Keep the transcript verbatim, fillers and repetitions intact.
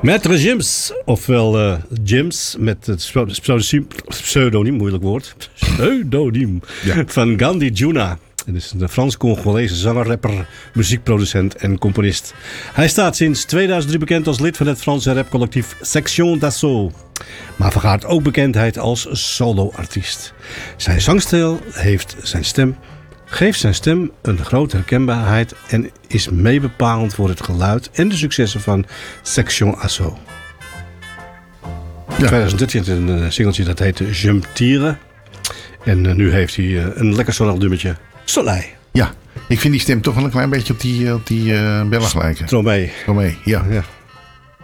Maître Gims, ofwel uh, Gims, met het pseudoniem, pseudoniem moeilijk woord, pseudoniem ja. van Gandhi Juna. Dit is een Frans-Congolese zanger, rapper, muziekproducent en componist. Hij staat sinds tweeduizend drie bekend als lid van het Franse rapcollectief Section d'Assaut, maar vergaart ook bekendheid als solo-artiest. Zijn zangstijl heeft zijn stem... geeft zijn stem een grote herkenbaarheid en is meebepalend voor het geluid en de successen van Section Assaut. In twintig dertien een singeltje dat heette Je me tire. En uh, nu heeft hij uh, een lekker sonal nummertje, Soleil. Ja, ik vind die stem toch wel een klein beetje op die, op die uh, Belg lijken. Stromae. Stromae, ja. ja.